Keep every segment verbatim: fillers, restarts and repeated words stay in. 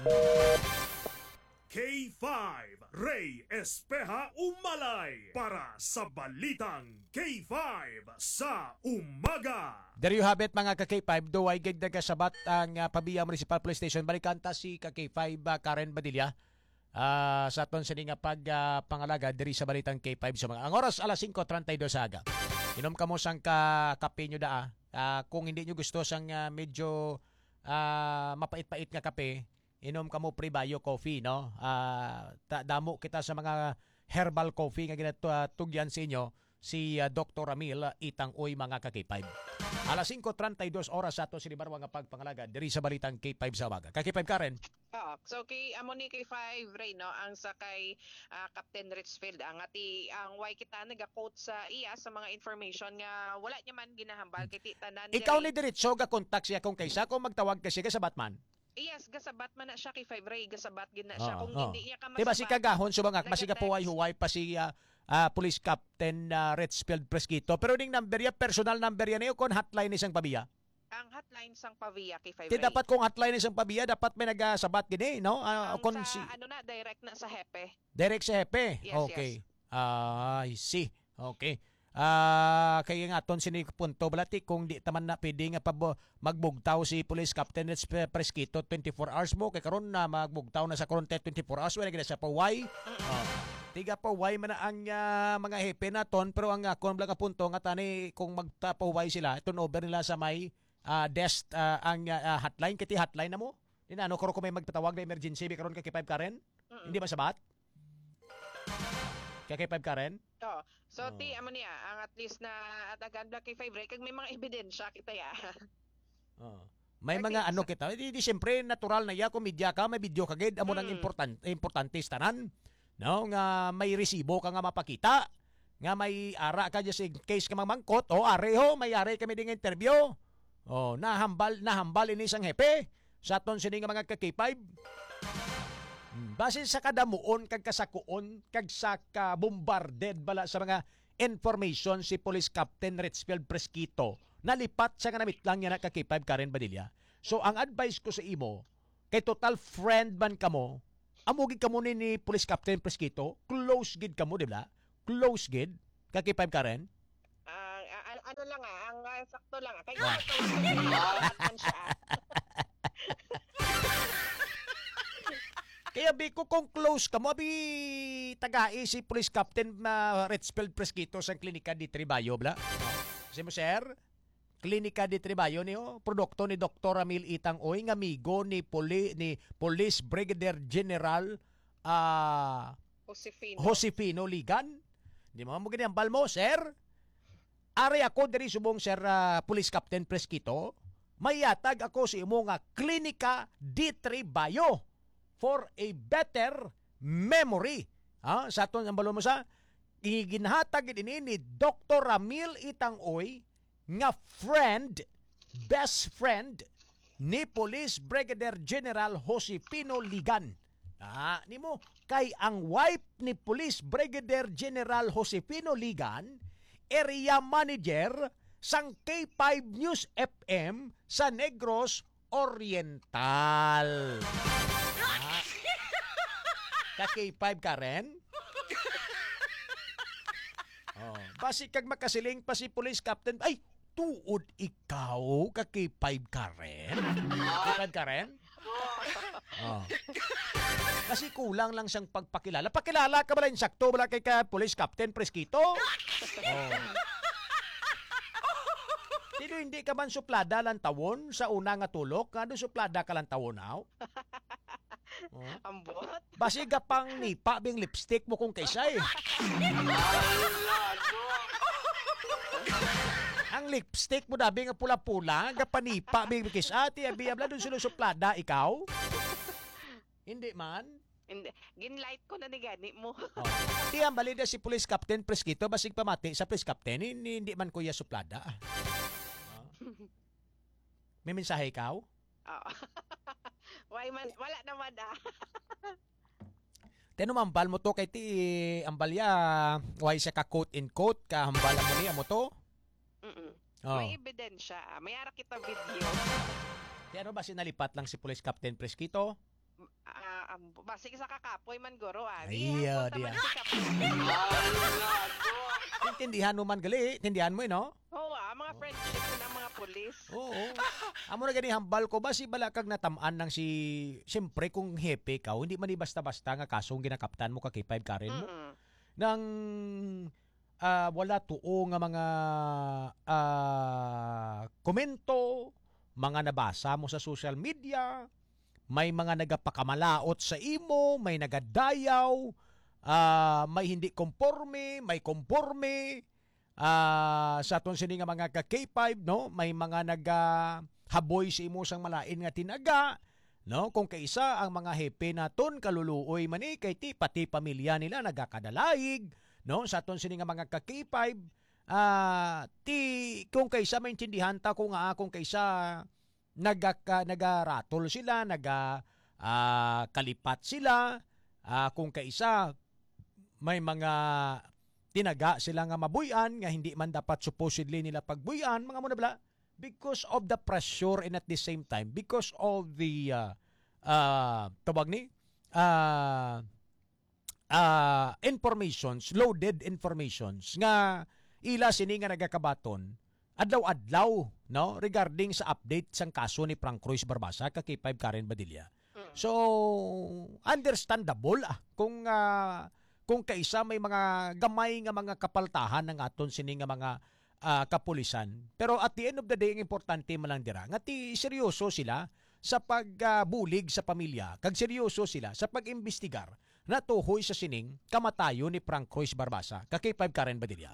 K five, Ray Espeja Umalay para sa Balitang K five sa umaga. There you have it mga ka-K five. Do ay gig nagasabat ang uh, Pabia Municipal Police Station. Balikanta si ka-K five uh, Karen Badilla. Uh, sa aton sa nga pag uh, pangalaga diri sa Balitang K five sa mga. Ang oras alas singko treinta y dos aga. Inom ka mo sang ka kape nyo daa. Uh, kung hindi nyo gusto sang uh, medyo uh, mapait-pait nga kape, inom ka mo pre-bio coffee, no? Uh, damo kita sa mga herbal coffee nga ginatugyan sa inyo si uh, Doctor Ramil Itang Uy mga ka-K five. Alas singko treinta y dos oras sa ato sinibarwa nga pagpangalaga diri sa Balitang K five sa umaga. Ka-K five Karen. Oh, so kay amo ni K five Ray no ang sa kay uh, Captain Richfield ang ati ang way kita naga-quote sa iya sa mga information nga wala niya man ginahambal kay tanan. Ikaw ni diretso ga contact siya kung kaysa kung magtawag ka siya sa Batman. Yes, gasabat man na siya kay Five Ray, gasabat gid na siya. Oh, Kung oh. hindi niya ka masabat. Diba si kagahon subangak masiga po ay huway pa si uh, uh, Police Captain uh, Richfield Presquito. Pero ding number ya, personal number yan niyo kon hotline isang pabiya. Ang hotline sang Pavia kay Five Ray. Ray. Dapat kung hotline isang pabiya, dapat may nagasabat gini, no? Uh, Ang kon sa, si ano na, direct na sa Hepe. Direct sa Hepe. Yes, okay. yes. Ah, I see. Okay. Ah, uh, kaya nga ton sini punto balati kung di taman na pwede nga pabo magbugtaw si Police Captain Presquito twenty-four hours mo kay karon na magbugtaw na sa karon twenty-four hours wala gid sa paway. Oh. Tiga paway man na ang uh, mga hepe na ton pero ang akon uh, punto nga tani kung magtapaway sila turn over nila sa may uh, desk uh, ang uh, hotline kiti hotline na mo. Dinano karon ko may magpatawag na emergency bi karon kay K five Karen? Mm-mm. Hindi ba sabat? Kay K five Karen? Oh. So oh. ti amo niya ang at least na atagan black kay Five Ray kag may mga ebidensya kita ya. Oh. May Okay, mga ano so, kita. Di, di siyempre natural na ya kung media ka, may video ka gid amo nang mm. important importante tanan. No, nga may resibo ka nga mapakita. Nga may ara ka just in case ka mamangkot o areho may ari kami ding interview. Oh, nahambal nahambal ini sang hepe. Sa ton sini nga mga ka-K five. Base sa kadamuon kag kasakuon kag sa kabombarded bala sa mga information si Police Captain Richfield Presquito nalipat sa kanamit lang niya na ka-K five Karen Badilla. So ang advice ko sa imo kay total friend man kamo amugid kamo ni, ni Police Captain Presquito close gid kamo di ba? Close gid ka-K five Karen. Uh, uh, ano lang ah, ang uh, sakto lang ah. Kay uh, siya. Kaya bi ko kung close ka mo, abi tagai si Police Captain uh, Richfield Presquito sa Klinika di Tribayo, bla? Kasi mo, sir, Klinika di Tribayo niyo, produkto ni Doctor Ramil Itang Uy, ng amigo ni, Poli, ni Police Brigadier General uh, Josefino. Josefino Ligan. Di mo mo ganyan balmo, sir? Ari ako diri subong, sir, uh, Police Captain Presquito, mayatag ako si imo nga Klinika di Tribayo for a better memory. Ha? Sa aton ang balon mo sa iginhatag ini ni Doctor Ramil Itang Uy nga friend, best friend ni Police Brigadier General Josefino Ligan. Ah, nimo kay ang wife ni Police Brigadier General Josefino Ligan, area manager sang K five News F M sa Negros Oriental. Ka-K five Karen? Oh, basi kag makasiling pa si Police Captain. Ay, tuod ikaw ka-K five Karen? K five Karen? Oh. Kasi kulang lang siyang pagpakilala. Pakilala ka ba lang sakto bala kay ka Police Captain Presquito? Oh. Dito hindi ka man suplada lang tawon sa una nga tulok? Nga suplada ka lang tawon aw? Oh. Ambot. Basi gapang nipa bing lipstick mo kung kaysa eh. Ang lipstick mo dabi nga pula-pula, gapanipa bing kaysa. Ati, abi, abla dun sila suplada, ikaw? Hindi man. Hindi. Ginlight ko na ni gani mo. Oh. Di ang balida si Police Captain Presquito, basig pamati sa Police Captain, hindi, hindi man kuya suplada. Oh. May mensahe ikaw? Oo. Why man, wala naman ah. Teno mambal mo to kay ti ambalya why siya ka quote in quote ka hambal mo niya mo to? Mm. Oh. May ebidensya. May ara kita video. Kaya ano ba sinalipat lang si Police Captain Presquito? Um, basig sa kakapoy man guro ah. Ay, Di ah, hangtod di man ah. si Kapten. Intindihan mo man gali, intindihan mo eh, no? Oo, ah, mga friendship ko ng mga pulis. Oo. Amo na gani hambal ko ba si bala kag natamaan ng si siyempre kung hepe ka, hindi man ni basta-basta nga kasong ginakaptan mo ka K five Karen mo. Mm-mm. Nang ah, wala tuo nga mga ah, komento, mga nabasa mo sa social media, may mga nagapakamalaot sa imo, may nagadayaw, ah, may hindi konforme, may konforme, ah, sa aton sini nga mga ka K five, no, may mga nagahaboy sa imo sang malain nga tinaga, no, kung kaisa ang mga hepe naton kaluluoy man eh, kay ti pati pamilya nila nagakadalaig, no, sa aton sini nga mga ka K five, ah, ti kung kaisa maintindihan ta kung nga kung kaisa nagaka nagaratol sila, naga ah, kalipat sila, ah, kung kaisa may mga tinaga sila nga mabuyan nga hindi man dapat supposedly nila pagbuyan, mga muna bala, because of the pressure and at the same time because of the uh, uh, tawag ni uh, uh, informations, loaded informations nga ila sini nga nagakabaton adlaw-adlaw, no, regarding sa update sang kaso ni Frank Cruz Barbasa ka K five Karen Badilla. So understandable ah kung uh, kung kaisa may mga gamay nga mga kapaltahan ng aton sini nga mga uh, kapulisan. Pero at the end of the day, ang importante man lang dira nga ti seryoso sila sa pagbulig uh, sa pamilya, kag seryoso sila sa pag-imbestigar na tuhoy sa sining kamatayo ni Frank Cruz Barbasa ka K five Karen Badilla.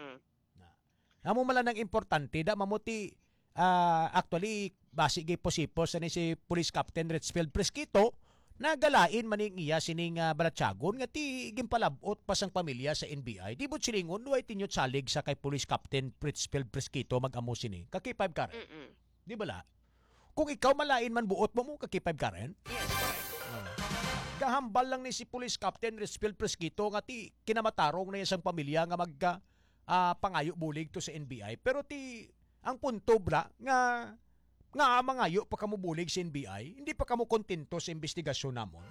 Amo man lang ang importante da mamuti uh, actually basi gay posipo sa ni si Police Captain Richfield Presquito nagalain maning iya sining uh, balatsagon nga ti gimpalabot pa sang pamilya sa N B I. Di bot silingon way tinyo salig sa kay Police Captain Richfield Presquito mag-amo sini ka K five Karen. Mm-mm. Di bala? Kung ikaw malain man buot mo mo ka K five Karen. Yes, correct. Oh. Gahambal lang ni si Police Captain Richfield Presquito nga ti kinamatarong na isang pamilya nga magka uh, pangayo bulig to sa N B I. Pero ti ang punto bra nga nga mangayo pa kamo bulig sa N B I, hindi pa kamo kontento sa investigasyon namon.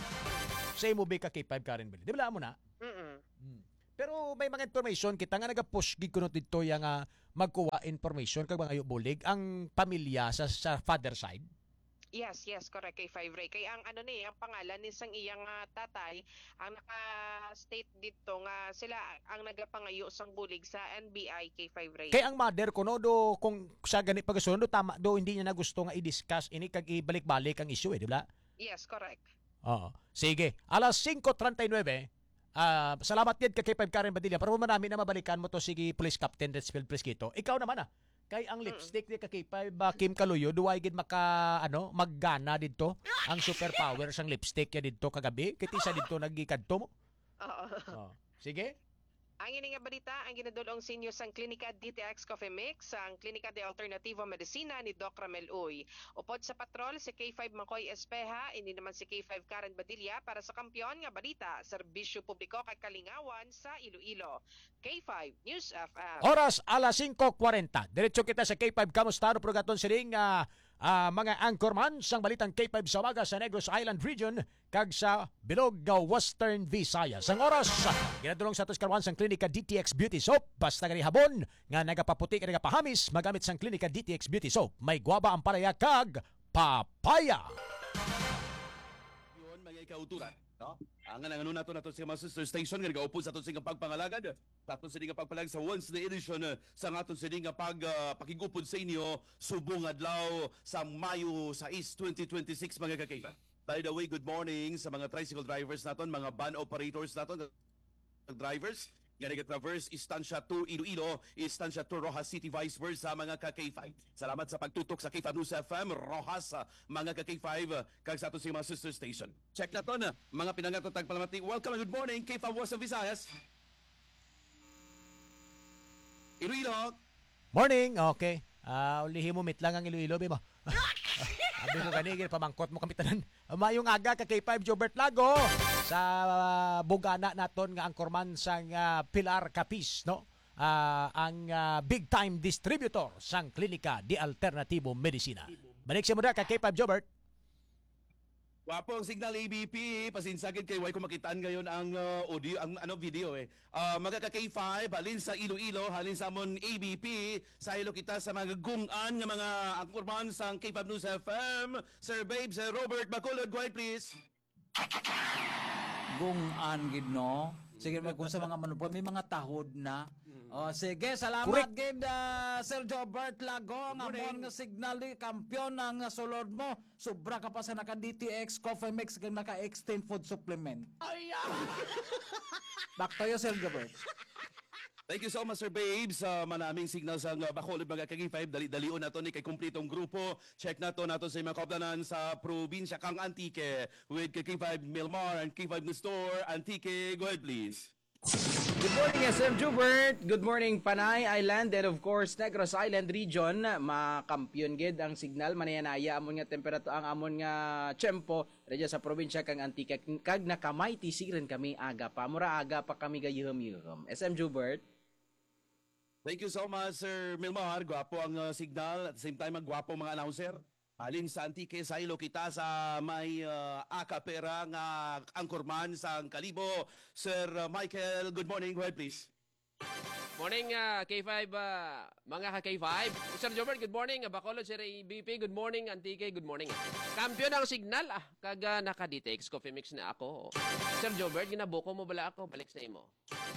Sa imo ba ka K five Karen Beli? Di ba mo na? Mm-mm. Hmm. Pero may mga information kita nga naga-push gid kuno dito yang nga magkuha information kag mangayo bulig ang pamilya sa sa father side. Yes, yes, correct kay Five Ray. Kay ang ano ni, ang pangalan ni sang iyang uh, tatay, ang naka-state dito nga sila ang nagapangayo sang bulig sa N B I kay Five Ray. Kay ang mother ko no do kung sa ganit pagasunod do tama do hindi niya na gusto nga i-discuss ini kag ibalik-balik ang issue eh, di ba? Yes, correct. Oo. Sige. Alas five thirty-nine. Ah, salamat din kay K five Karen Badilla. Pero namin na mabalikan mo to sige Police Captain Richfield Presquito. Ikaw naman ah. Kay ang lipstick ni ka K five uh, Kim Kaluyo duway gid maka ano maggana didto ang superpower sang lipstick ya didto kagabi kiti sa didto nagikadto mo. Oo. Oh. Sige. Ang ini nga balita, ang ginadulong sa inyo sang Klinika D T X Coffee Mix, ang Klinika de Alternativo Medicina ni Doc Ramel Uy. Upod sa patrol, si K five Makoy Espeha, hindi naman si K five Karen Badilla para sa kampiyon nga balita, serbisyo publiko kay Kalingawan sa Iloilo. K five News F M. Oras alas five forty. Diretso kita sa K five kamusta no progaton sining uh, uh, mga anchorman sang balitang K five sa umaga sa Negros Island Region kag sa Bilog Western Visayas. Ang oras ginadulong sa atos karon sang Klinika D T X Beauty Soap basta gani habon nga nagapaputi kag nagapahamis magamit sang Klinika D T X Beauty Soap. May guaba ang palaya kag papaya. Yun mga ikauturan, no? Ang nanganuna nato nato sa mga sister station nga nagaupo sa aton sing pagpangalagad. Taton sini nga pagpalag sa Wednesday edition uh, sa aton sini nga pag uh, pakigupod sa inyo subong adlaw sa Mayo six, twenty twenty-six mga kakaiba. By the way, good morning sa mga tricycle drivers naton, mga van operators naton, drivers nga nag-traverse Istansya two Iloilo, Istansya two Rojas City, vice versa mga ka-K five. Salamat sa pagtutok sa K five News F M, Rojas, mga ka-K five, kag sa ato sa mga sister station. Check na to na, mga pinangato tagpalamati. Welcome and good morning, K five West of Visayas. Iloilo. Morning. Okay. Ah, uh, ulihin mo mitlang ang Iloilo ba mo? Abi ko kanigil pamangkot mo kami tanan. Mayong aga ka K five Jobert Lago sa uh, bugana naton nga angkorman sang uh, Pilar Capiz, no? Uh, ang uh, big time distributor sang Klinika di Alternativo Medicina. Balik sa muda ka K five Jobert. Wapo ang signal A B P, pasinsagin kay Way kung makitaan ngayon ang uh, audio, ang ano video eh. Uh, mga ka K five, halin sa Iloilo, halin sa amon A B P, sa ilo kita sa mga gungan ng mga angkurman sa K five News F M. Sir Babe, Sir Robert Bacolod, go ahead please. Gungan gid no. Sige may kung sa mga manupod may mga tahod na. Oh, sige, salamat Correct. gid uh, Sir Jobert Lagong, amon nga signal ni kampiyon ng uh, sulod mo. Sobra ka pa sa naka D T X Coffee Mix kag naka Extend Food Supplement. Ay, Back to you, Sir Jobert. Thank you so much, Sir Babes. Sa manaming signal sa uh, Bacolod, mga K five, dali-dalion na to ni kay kumplitong grupo. Check na to nato sa mga kaupdanan sa probinsya kang Antique with K five Milmar and K five News Store. Antique, go ahead please. Good morning, S M Jubert. Good morning, Panay Island and of course Negros Island region. Makampiyon gid ang signal manayanaya amon nga temperatura ang amon nga tiyempo radya sa probinsya kang Antique kag nakamay tisiren kami aga pa. Mura aga pa kami gayuhom-yuhom. S M Jubert. Thank you so much, Sir Milmar. Gwapo ang uh, signal. At the same time, magwapo mga announcer. Halin sa Antique, sa ilo kita sa may uh, akapera nga angkorman sa Kalibo. Sir uh, Michael, good morning. Go ahead, please. Morning uh, K five, uh, mga ka K five. Sir Jobert, good morning. Bacolod, Sir A B P, good morning. Antique, good morning. Kampiyon ang signal, ah. Kaga naka-D T X Coffee Mix na ako. Sir Jobert, ginabuko mo bala ako. Balik sa imo.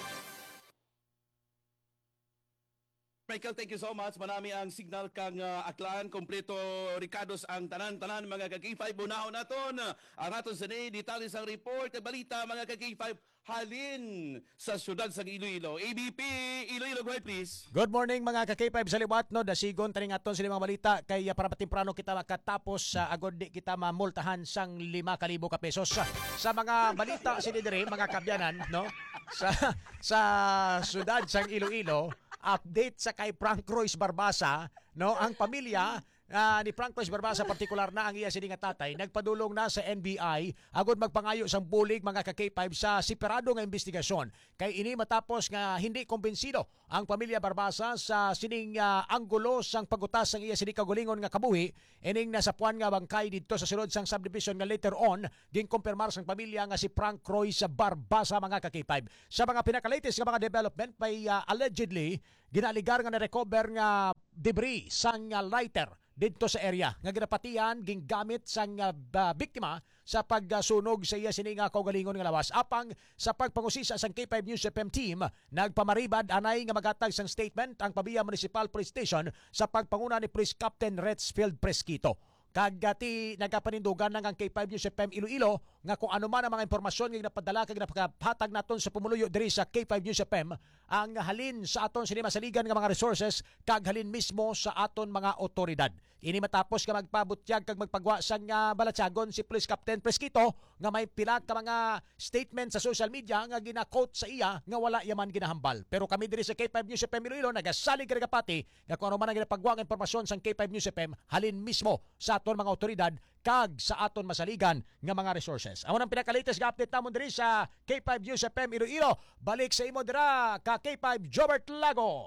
Michael, thank you so much. Manami ang signal kang uh, aklan. Kompleto Ricardos ang tanan-tanan mga ka-K five. Bunahon naton ang aton sa ni detalye sang report at balita mga ka-K five halin sa syudad sa Iloilo. A B P, Iloilo, go ahead please. good morning mga ka-K five sa liwat no. Dasigon taning aton sa limang balita kay uh, para patimprano kita makatapos sa uh, agod di kita mamultahan sang lima kalibo ka pesos. Sa, sa mga balita sini diri mga kabyanan no sa sa syudad sang Iloilo, update sa kay Frank Royce Barbasa, no? Ang pamilya uh, ni Frank Royce Barbasa, partikular na ang iya sini nga tatay, nagpadulong na sa N B I agud magpangayo sang bulig mga ka K five sa separado nga investigasyon. Kay ini matapos nga hindi kumbensido ang pamilya Barbasa sa sining uh, anggulo sang pagutas sang iya sini kagulingon nga kabuhi, ining nasapuan nga bangkay didto sa sulod sang subdivision nga later on ging kumpirmar sang pamilya nga si Frank Royce Barbasa mga ka K five. Sa mga pinaka-latest nga mga development may uh, allegedly ginaligar nga na-recover nga debris sang uh, lighter dito sa area nga ginapatian gingamit sang uh, biktima sa pagsunog sa iya sini nga kaugalingon nga lawas. Apang sa pagpangusisa sang K five News F M team, nagpamaribad anay nga magatag sang statement ang Pabia Municipal Police Station sa pagpanguna ni Police Captain Redsfield Presquito. Kagati nagapanindugan ng ang K five News F M Iloilo nga kung ano man ang mga impormasyon nga napadala kag napakahatag naton sa pumuluyo diri sa K five News F M ang halin sa aton sini masaligan nga mga resources kag halin mismo sa aton mga otoridad. Ini matapos ka magpabutyag kag magpagwa sang uh, balatsagon si Police Captain Presquito nga may pila ka mga statement sa social media nga gina-quote sa iya nga wala yaman ginahambal. Pero kami diri sa K five News F M Iloilo nagasalig kag pati nga kung ano man ang ginapagwa nga impormasyon sang K five News F M halin mismo sa aton mga otoridad kag sa aton masaligan nga mga resources. Amo nang pinaka-latest nga update namon diri sa K five News F M Iloilo. Balik sa imo dira ka K five Jobert Lago.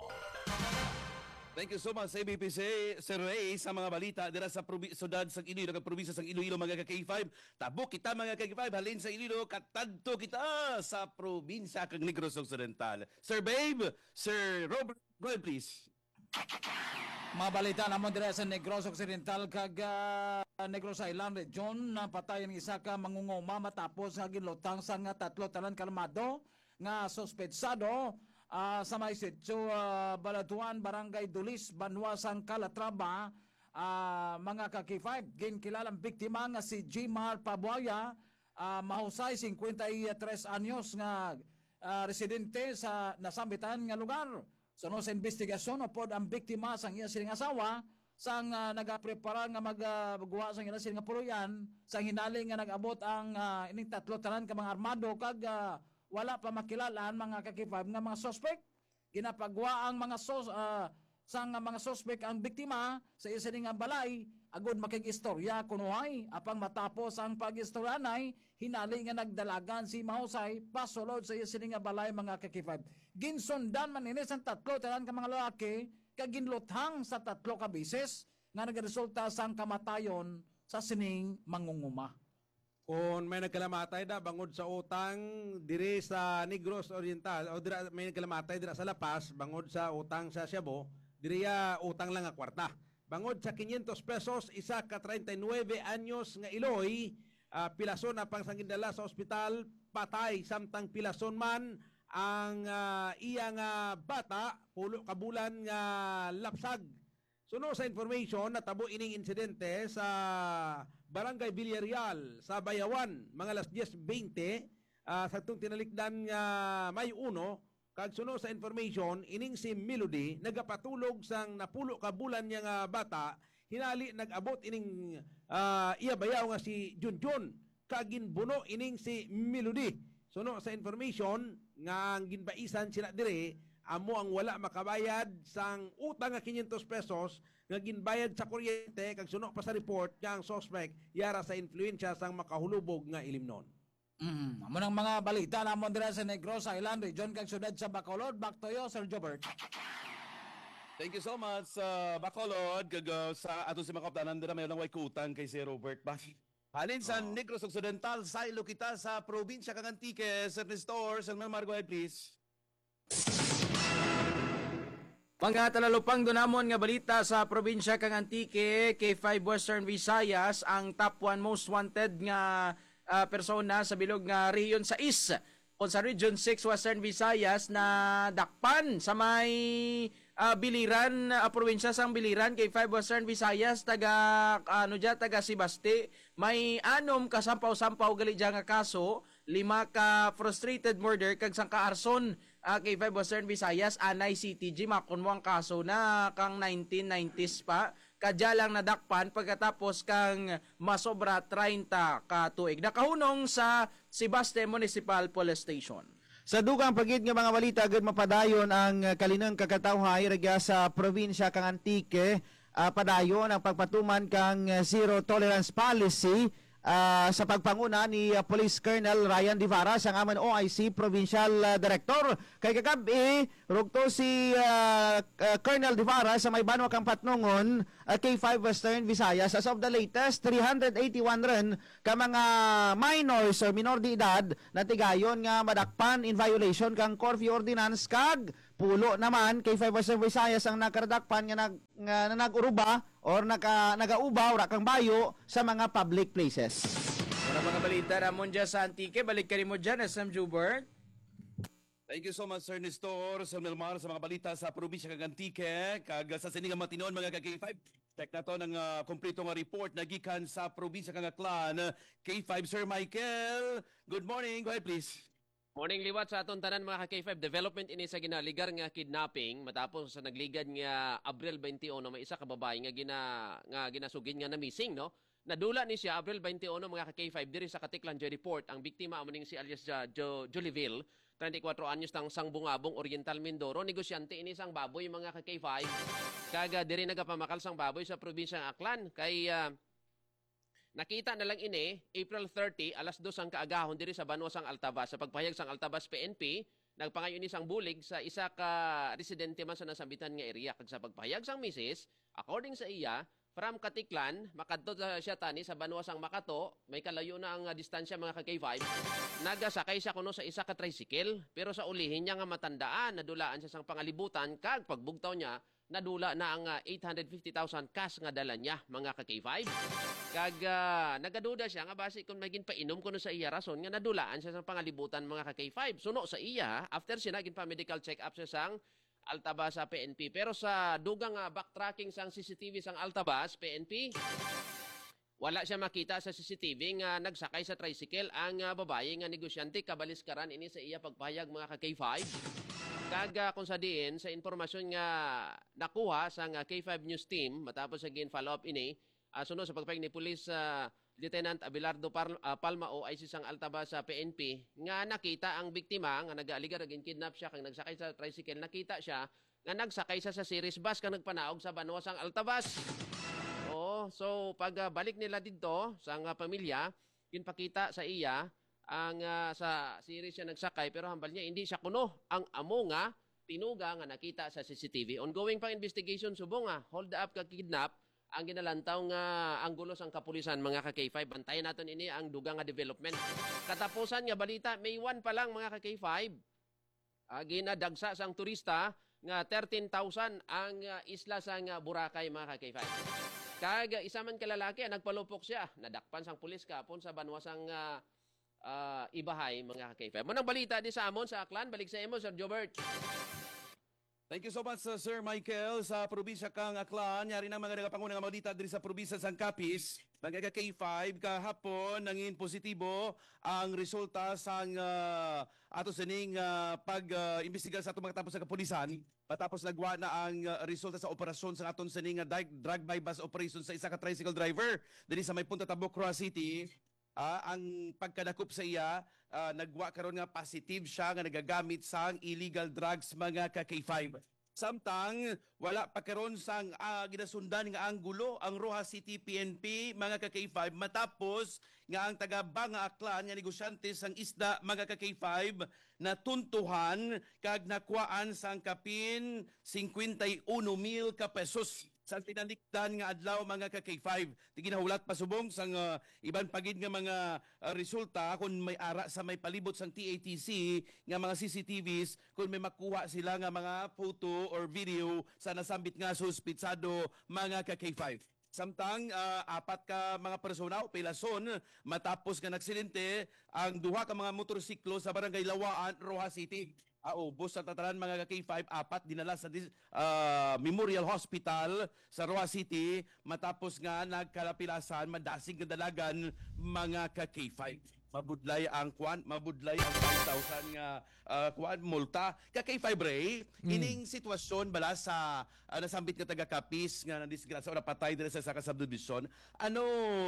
Thank you so much sa A B P C, Sir Ray, sa mga balita dira sa probi- sudad sa Iloilo, kag probinsya sa Iloilo mga ka-K five. Tabok kita mga ka-K five, halin sa Iloilo, katadto kita sa probinsya kag Negros Occidental. Sir Babe, Sir Robert, go ahead please. Mga balita namon dira sa Negros Occidental kag uh, Negros Island region na patayan isa ka mangunguma matapos nga ginlutang sa nga tatlo tanan kalmado nga suspetsado uh, sa may sitio uh, Balatuan, Barangay Dulis, Banwasang Calatrava. Uh, mga ka-K five, ginkilalang biktima nga si Jimar Pabuaya, uh, mahusay fifty-three anyos nga uh, residente sa nasambitan nga lugar. So no, sa investigasyon upod ang biktima sang iya sining asawa sang uh, nagaprepara nga magguha uh, sang iya sining puluyan sang hinaling nga nag-abot ang uh, ining tatlo tanan ka mga armado kag uh, wala pa makilalaan mga ka-K five nga mga suspect. Ginapagwa ang mga sos uh, sang uh, mga suspect ang biktima sa iya sining balay agud makig-istorya kunuhay apang matapos ang pag-istoryanay hinali nga nagdalagan si mahusay pasulod sa iya sining balay mga ka-K five. Ginsundan man ini sang tatlo tanan ka mga lalaki kag ginluthang sa tatlo ka beses nga nagresulta sang kamatayon sa sining mangunguma. kung may nagkalamatay da bangod sa utang diri sa Negros Oriental o dira may nagkalamatay dira sa La Paz bangod sa utang sa Cebu, diri ya utang lang nga kwarta. Bangod sa quinientos pesos isa ka thirty-nine anyos nga Iloy, uh, pilason na pang sanggindala sa ospital, patay samtang pilason man ang uh, iyang uh, bata pulo ka bulan nga lapsag. Suno sa information natabo ining insidente sa Barangay Villarreal sa Bayawan mga alas ten twenty uh, sa itong tinalikdan nga May uno. Kag suno sa information ining si Melody nagapatulog sang napulo ka bulan niya nga bata, hinali nag-abot ining uh, iya bayaw nga si Junjun kag ginbuno ining si Melody. Suno sa information nga ang ginbaisan sila dire amo ang wala makabayad sang utang nga quinientos pesos nga ginbayad sa kuryente kag suno pa sa report nga ang suspect yara sa influensya sang makahulubog nga ilimnon. Mm, amo nang mga balita namon dira sa Negros Island region kag syudad sa Bacolod. Back to you, Sir Jobert. Thank you so much sa uh, Bacolod kag uh, sa ato si makaptanan dira mayroong way kutang kay si Robert Bach. Halin sa oh. Negros Occidental, saylo kita sa probinsya kang Antique, Sir Nestor, Sir Melmar, go ahead please. Mga talalupang dunamon nga balita sa probinsya kang Antique, K five Western Visayas, ang top one most wanted nga uh, persona sa bilog nga Region six. Kung sa Region six Western Visayas na dakpan sa may uh, Biliran, uh, probinsya sang Biliran, K five Western Visayas, taga, ano dya, taga Sibasti, may anom kasampaw-sampaw gali dya nga kaso, lima ka frustrated murder, kag sang ka arson, uh, K five Western Visayas, anay C T G, makunmo ang kaso na kang nineteen nineties pa, kadya lang nadakpan pagkatapos kang masobra thirty ka tuig. Nakahunong sa Sibaste Municipal Police Station. Sa dugang pagid nga mga balita agad mapadayon ang kalinang kakatawhay regya sa probinsya kang Antique, uh, padayon ang pagpatuman kang zero tolerance policy uh, sa pagpanguna ni uh, Police Colonel Ryan Divaras, ang aman O I C Provincial uh, Director. Kay kagabi rugto si uh, uh, Colonel Divaras sa may banwa kang Patnongon, uh, K five Western Visayas. As of the latest, three hundred eighty-one rin ka mga minors or minor de edad na tigayon nga madakpan in violation kang curfew ordinance, kag pulo naman K five Western Visayas ang nakaradakpan nga, nag, nga na nag-uruba or naka, nagaubaw ra kang bayo sa mga public places. Para mga balita ramon dyan sa Antique, balik ka rin mo dyan, S M Jubert. Thank you so much, Sir Nestor, Sir Melmar, sa mga balita sa probinsya kag Antique, kag sa siningang matinon mga K five. Check na to ng uh, kompleto nga report na gikan sa probinsya kang Aklan. K five, Sir Michael, good morning. Go ahead, please. Morning liwat sa aton tanan mga ka-K five. Development ini sa ginaligar nga kidnapping matapos sa nagligad nga Abril twenty-one may isa ka babae nga gina nga ginasugid nga na missing, no. Nadula ni siya Abril twenty-one mga ka-K five diri sa Katiklan J report. Ang biktima amo ning si alias ja, jo, Joliville, thirty-four anyos tang Sangbungabong Oriental Mindoro. Negosyante ini sang baboy mga ka-K five. Kaga diri nagapamakal sang baboy sa probinsyang Aklan kay uh, nakita na lang ini, April thirty, alas dos ang kaagahon diri sa Banwa sang Altabas. Sa pagpahayag sang Altabas P N P, nagpangayo ni sang bulig sa isa ka residente man sa nasambitan nga area. Kag sa pagpahayag sang misis, according sa iya, from Katiklan, makadto siya tani sa Banwa sang Makato, may kalayo na ang uh, distansya mga ka-K five. Nagasakay siya kuno sa isa ka tricycle, pero sa ulihin niya nga matandaan, nadulaan siya sang pangalibutan, kag pagbugtaw niya, nadula na ang uh, eight hundred fifty thousand cash nga dala niya mga ka-K five. Kag uh, nagaduda siya nga basi kung maging painom kuno sa iya rason nga nadulaan siya sa pangalibutan mga ka-K five. Suno sa iya after siya naging pa medical check up siya sang Altabas sa P N P. Pero sa dugang uh, backtracking sang C C T V sang Altabas P N P, wala siya makita sa C C T V nga nagsakay sa tricycle ang uh, babae nga negosyante. Kabaliskaran ini sa iya pagpahayag mga ka-K five. Kaga kung sa diin sa informasyon nga nakuha sa nga K five News Team matapos sa gin follow up ini, uh, sunod sa pagpahayag ni Police uh, Lieutenant Abelardo Par- uh, Palma o I C sang Altabas sa P N P nga nakita ang biktima nga nag-aaligar naging kidnap siya kang nagsakay sa tricycle. Nakita siya nga nagsakay siya sa series bus kang nagpanaog sa Banwa sang Altabas. Oh, so pag uh, balik nila dito sa nga pamilya, ginpakita sa iya ang uh, sa series siya nagsakay pero hambal niya hindi siya kuno ang amo nga tinuga nga nakita sa C C T V. Ongoing pang investigation subong nga hold up kag kidnap ang ginalantaw nga anggulo sang kapulisan mga ka K five. Bantayan naton ini ang dugang nga development. Katapusan nga balita, May one pa lang mga ka K five. Uh, ginadagsa sang turista nga thirteen thousand ang uh, isla sang uh, Boracay mga ka K five. Kag isa man kalalaki nagpalupok siya, nadakpan sang pulis kapon sa banwasang uh, uh, Ibahay mga ka K five. Manang balita di sa amon sa Aklan, balik sa imo Sir Jobert. Thank you so much, uh, Sir Michael. Sa probinsya kang Aklan, yari ng mga nagapangunang nga balita diri sa probinsya sang Capiz. Mga K five, kahapon nangin positibo ang resulta sang uh, ato sining uh, pag-imbestiga uh, sa atong mga tapos sa kapulisan. Matapos nagwa na ang uh, resulta sa operasyon sa aton sining uh, drug by bus operation sa isa ka tricycle driver diri sa may Punta Tabuk, Roa City. Uh, ang pagkadakop sa iya, uh, nagwa karon nga positive siya nga nagagamit sang illegal drugs mga ka K five. Samtang wala pa karon sang uh, ginasundan nga anggulo ang Roa City P N P mga ka K five matapos nga ang taga-bang nga Aklan nga negosyante sang isda mga ka K five na tuntuhan kag nakuhaan sang kapin fifty-one mil ka pesos sa tinalikdan nga adlaw mga ka K five. Di ginahulat pasubong sang uh, iban pagid nga mga uh, resulta kung may ara sa may palibot sang T A T C nga mga C C T Vs kung may makuha sila nga mga photo or video sa nasambit nga suspitsado mga ka K five. Samtang uh, apat ka mga persona o pilason matapos nga nagsilinte ang duha ka mga motorsiklo sa barangay Lawaan, Roa City. Ah, ubos sa tatanan mga K five, apat dinala sa uh, Memorial Hospital sa Roa City matapos nga nagkalapilasan madasig nga dalagan mga ka K five. Mabudlay ang kwan, mabudlay ang five thousand nga uh, kwan multa. Ka K five Ray, mm. ining sitwasyon bala sa uh, nasambit nga taga Capiz nga nadisgrasya o napatay dira sa saka subdivision. Ano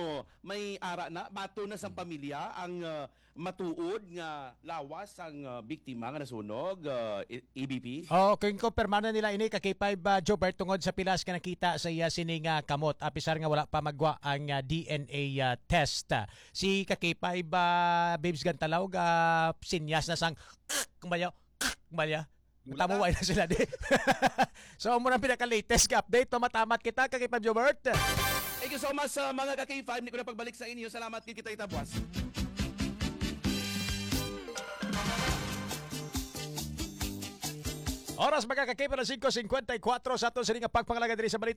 may ara na mato na sa pamilya ang uh, matuod nga lawas ang uh, biktima nga nasunog uh, E B P? Oh, kung kumpirma na nila ini ka K five uh, Jobert tungod sa pilas ka nakita sa iya sining uh, kamot apisar nga wala pa magwa ang uh, D N A uh, test. Si ka K five uh, Babes Gantalaw uh, sinyas na sang kumaya kumaya tamuway na sila di. So muna pinaka-latest ka update tumatamat kita ka K five Jobert. Thank you so much sa uh, mga ka K five. Hindi ko na pagbalik sa inyo. Salamat kay kita itabwas. Oras mga ka-K five, five fifty-four sa ato sa nga pagpangalaga diri sa balita.